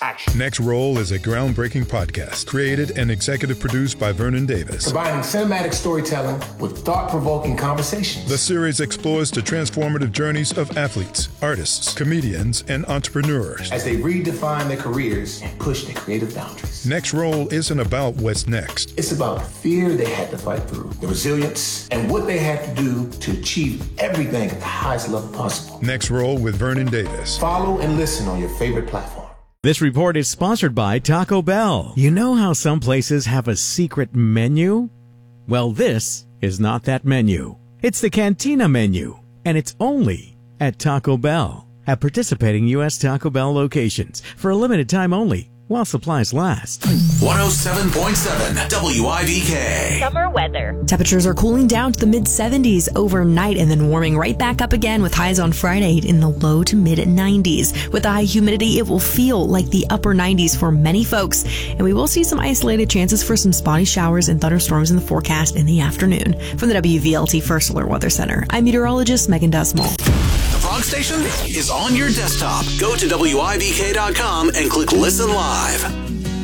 action. Next Roll is a groundbreaking podcast created and executive produced by Vernon Davis. Combining cinematic storytelling with thought-provoking conversations. The series explores the transformative journeys of athletes, artists, comedians, and entrepreneurs as they redefine their careers and push their creative boundaries. Next Roll isn't about what's next. It's about the fear they had to fight through, the resilience, and what they had to do to achieve everything at the highest level possible. Next Roll with Vernon Davis. Follow and listen on your favorite platform. This report is sponsored by Taco Bell. You know how some places have a secret menu? Well, this is not that menu. It's the Cantina menu, and it's only at Taco Bell. At participating U.S. Taco Bell locations for a limited time only while supplies last. 107.7 WIBK. Summer weather. Temperatures are cooling down to the mid-70s overnight and then warming right back up again with highs on Friday in the low to mid-90s. With the high humidity, it will feel like the upper 90s for many folks, and we will see some isolated chances for some spotty showers and thunderstorms in the forecast in the afternoon. From the WVLT First Alert Weather Center, I'm meteorologist Megan Desmal. The Frog Station is on your desktop. Go to WIBK.com and click Listen Live.